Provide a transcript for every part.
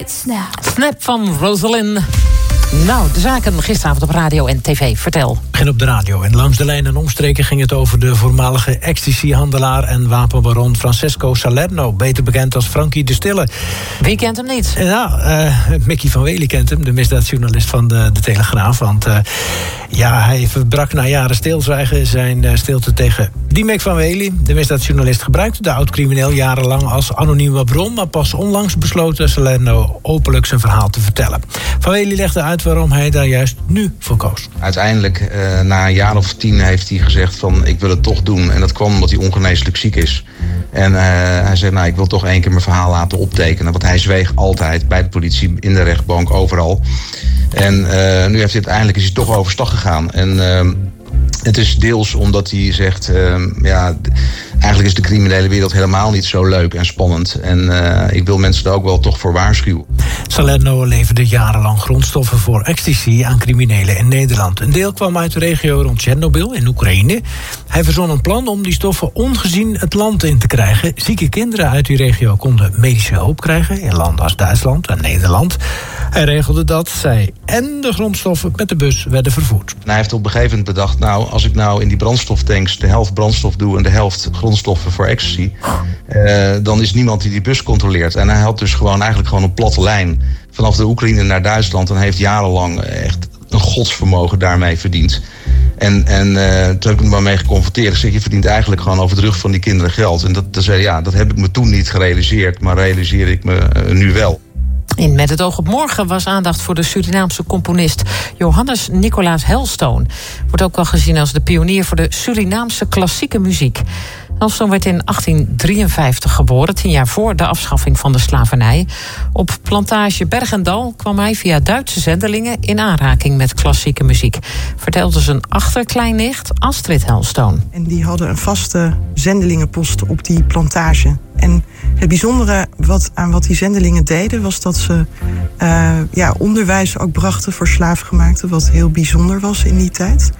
Snap. Snap van Rosalind. Nou, de zaken gisteravond op radio en tv. Vertel. Begin op de radio. En langs de lijn en omstreken ging het over de voormalige ecstasy-handelaar en wapenbaron Francesco Salerno, beter bekend als Frankie de Stille. Wie kent hem niet? Ja, Mickey van Wely kent hem, de misdaadjournalist van de Telegraaf. Want hij verbrak na jaren stilzwijgen zijn stilte tegen die Mick van Wely. De misdaadjournalist gebruikte de oud-crimineel jarenlang als anonieme bron, maar pas onlangs besloot Salerno openlijk zijn verhaal te vertellen. Van Wely legde uit waarom hij daar juist nu voor koos. Uiteindelijk, na een jaar of 10, heeft hij gezegd van ik wil het toch doen. En dat kwam omdat hij ongeneeslijk ziek is. En hij zei, ik wil toch 1 keer mijn verhaal laten optekenen. Want hij zweeg altijd bij de politie, in de rechtbank, overal. En nu heeft hij uiteindelijk is hij toch overstag gegaan. En het is deels omdat hij zegt, eigenlijk is de criminele wereld helemaal niet zo leuk en spannend. En ik wil mensen er ook wel toch voor waarschuwen. Salerno leverde jarenlang grondstoffen voor ecstasy aan criminelen in Nederland. Een deel kwam uit de regio rond Tsjernobyl in Oekraïne. Hij verzon een plan om die stoffen ongezien het land in te krijgen. Zieke kinderen uit die regio konden medische hulp krijgen in landen als Duitsland en Nederland. Hij regelde dat zij en de grondstoffen met de bus werden vervoerd. En hij heeft op een gegeven moment bedacht, als ik in die brandstoftanks de helft brandstof doe en de helft grondstoffen voor ecstasy, dan is niemand die bus controleert. En hij had dus eigenlijk gewoon een platte lijn vanaf de Oekraïne naar Duitsland en heeft jarenlang echt een godsvermogen daarmee verdiend. En toen heb ik hem maar mee geconfronteerd. Ik zeg, je verdient eigenlijk gewoon over de rug van die kinderen geld. En dat heb ik me toen niet gerealiseerd, maar realiseer ik me nu wel. In Met het oog op morgen was aandacht voor de Surinaamse componist Johannes Nicolaas Helstone. Wordt ook wel gezien als de pionier voor de Surinaamse klassieke muziek. Helstone werd in 1853 geboren, 10 jaar voor de afschaffing van de slavernij. Op plantage Bergendal kwam hij via Duitse zendelingen in aanraking met klassieke muziek. Vertelde zijn achterkleinnicht Astrid Helstone. En die hadden een vaste zendelingenpost op die plantage. En het bijzondere aan wat die zendelingen deden was dat ze onderwijs ook brachten voor slaafgemaakten, wat heel bijzonder was in die tijd.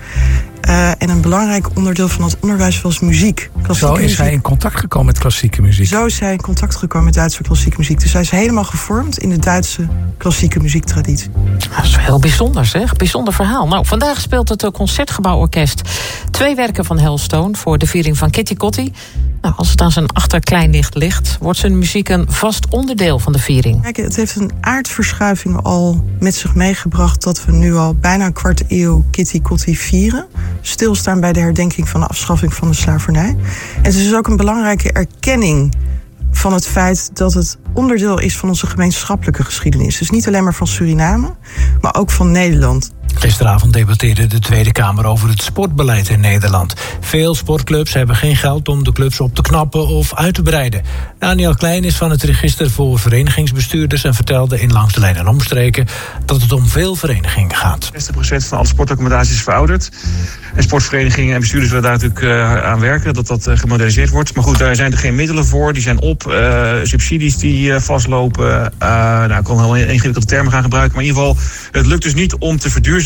En een belangrijk onderdeel van het onderwijs was muziek. Zo is hij in contact gekomen met klassieke muziek. Zo is hij in contact gekomen met Duitse klassieke muziek. Dus hij is helemaal gevormd in de Duitse klassieke muziektraditie. Dat is heel bijzonder, zeg. Bijzonder verhaal. Nou, vandaag speelt het Concertgebouworkest 2 werken van Helstone voor de viering van Kitty Kotti. Nou, als het aan zijn achterkleinnicht ligt, wordt zijn muziek een vast onderdeel van de viering. Kijk, het heeft een aardverschuiving al met zich meegebracht dat we nu al bijna een kwart eeuw Kitty Kotti vieren. Stilstaan bij de herdenking van de afschaffing van de slavernij. En het is dus ook een belangrijke erkenning van het feit dat het onderdeel is van onze gemeenschappelijke geschiedenis. Dus niet alleen maar van Suriname, maar ook van Nederland. Gisteravond debatteerde de Tweede Kamer over het sportbeleid in Nederland. Veel sportclubs hebben geen geld om de clubs op te knappen of uit te breiden. Daniel Klein is van het Register voor Verenigingsbestuurders en vertelde in Langs de Lijn en Omstreken dat het om veel verenigingen gaat. 60% van alle sportaccommodaties is verouderd. En sportverenigingen en bestuurders willen daar natuurlijk aan werken, dat gemoderniseerd wordt. Maar goed, daar zijn er geen middelen voor, die zijn op. Subsidies die vastlopen. Ik kan wel ingewikkelde termen gaan gebruiken, maar in ieder geval, het lukt dus niet om te verduurzamen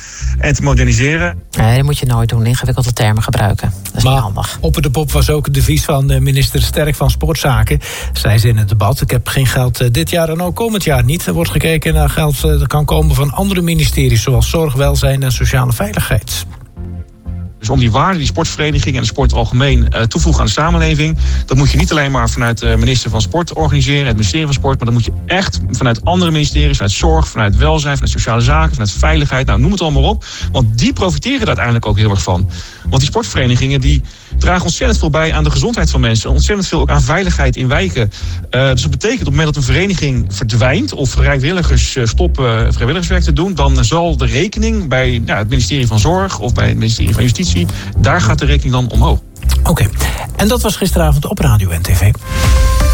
en te moderniseren. Nee, dat moet je nooit doen, ingewikkelde termen gebruiken. Dat is niet handig. Op de pop was ook het devies van minister Sterk van Sportzaken. Zei ze in het debat, ik heb geen geld dit jaar en ook komend jaar niet. Er wordt gekeken naar geld dat kan komen van andere ministeries, zoals Zorg, Welzijn en Sociale Veiligheid. Dus om die waarde die sportverenigingen en de sport algemeen toevoegen aan de samenleving, dat moet je niet alleen maar vanuit de minister van Sport organiseren, het ministerie van Sport, maar dat moet je echt vanuit andere ministeries, vanuit Zorg, vanuit Welzijn, vanuit Sociale Zaken, vanuit Veiligheid, noem het allemaal op. Want die profiteren er uiteindelijk ook heel erg van. Want die sportverenigingen die dragen ontzettend veel bij aan de gezondheid van mensen, ontzettend veel ook aan veiligheid in wijken. Dus dat betekent op het moment dat een vereniging verdwijnt of vrijwilligers stoppen vrijwilligerswerk te doen, dan zal de rekening bij het ministerie van Zorg of bij het ministerie van Justitie, daar gaat de rekening dan omhoog. Oké. En dat was gisteravond op Radio en TV.